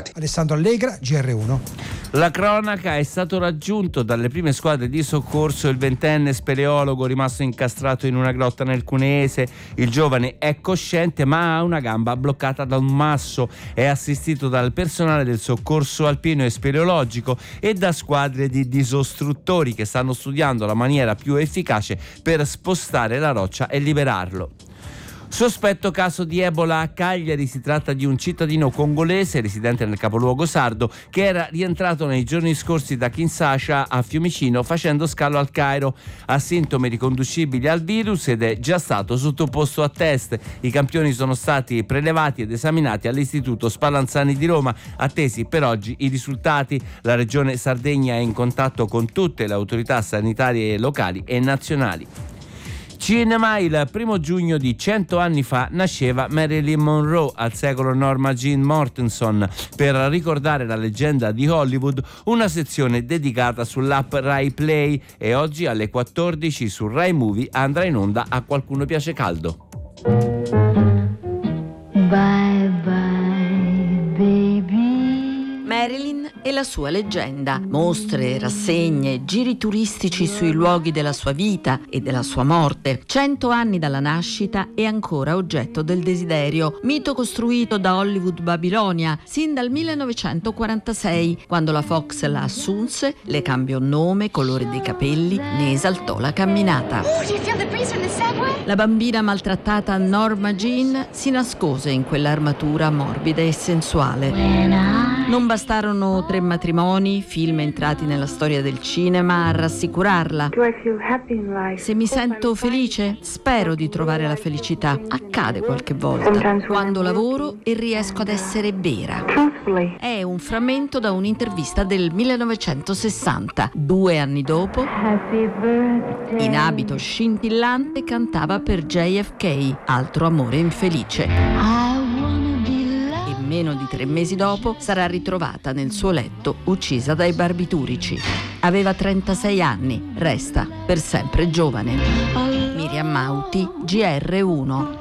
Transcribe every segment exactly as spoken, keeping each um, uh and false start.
risultati. Alessandro Allegra, G R uno. La cronaca: è stato raggiunto dalle prime squadre di soccorso il ventenne speleologo rimasto incastrato in una grotta nel Cuneese. Il giovane è cosciente ma ha una gamba bloccata da un masso. È assistito dal personale del soccorso alpino e speleologico e da squadre di disostruttori che stanno studiando la maniera più efficace per spostare la roccia e liberarlo. Sospetto caso di Ebola a Cagliari. Si tratta di un cittadino congolese residente nel capoluogo sardo che era rientrato nei giorni scorsi da Kinshasa a Fiumicino facendo scalo al Cairo. Ha sintomi riconducibili al virus ed è già stato sottoposto a test. I campioni sono stati prelevati ed esaminati all'Istituto Spallanzani di Roma, attesi per oggi i risultati. La regione Sardegna è in contatto con tutte le autorità sanitarie locali e nazionali. Cinema: il primo giugno di cento anni fa nasceva Marilyn Monroe, al secolo Norma Jean Mortenson. Per ricordare la leggenda di Hollywood, una sezione dedicata sull'app Rai Play, e oggi alle quattordici su Rai Movie andrà in onda A Qualcuno Piace Caldo. Bye bye baby. Marilyn e la sua leggenda. Mostre, rassegne, giri turistici sui luoghi della sua vita e della sua morte. Cento anni dalla nascita e ancora oggetto del desiderio. Mito costruito da Hollywood Babilonia sin dal millenovecentoquarantasei, quando la Fox la assunse, le cambiò nome, colore dei capelli, ne esaltò la camminata. La bambina maltrattata Norma Jean si nascose in quell'armatura morbida e sensuale. Non bastarono tre matrimoni, film entrati nella storia del cinema a rassicurarla. Se mi sento felice, spero di trovare la felicità. Accade qualche volta, quando lavoro e riesco ad essere vera. È un frammento da un'intervista del millenovecentosessanta. Due anni dopo, in abito scintillante, cantava per J F K, altro amore infelice. Meno di tre mesi dopo sarà ritrovata nel suo letto uccisa dai barbiturici. Aveva trentasei anni, resta per sempre giovane. Miriam Mauti, G R uno.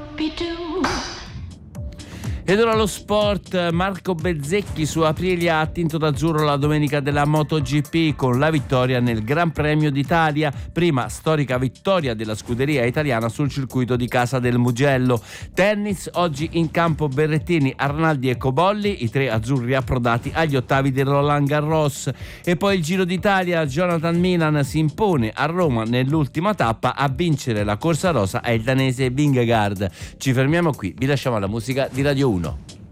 Ed ora lo sport. Marco Bezzecchi su Aprilia ha attinto d'azzurro la domenica della MotoGP con la vittoria nel Gran Premio d'Italia, prima storica vittoria della scuderia italiana sul circuito di Casa del Mugello. Tennis: oggi in campo Berrettini, Arnaldi e Cobolli, i tre azzurri approdati agli ottavi del Roland Garros. E poi il Giro d'Italia: Jonathan Milan si impone a Roma nell'ultima tappa. A vincere la corsa rosa è il danese Vingegaard. Ci fermiamo qui, vi lasciamo alla musica di Radio uno.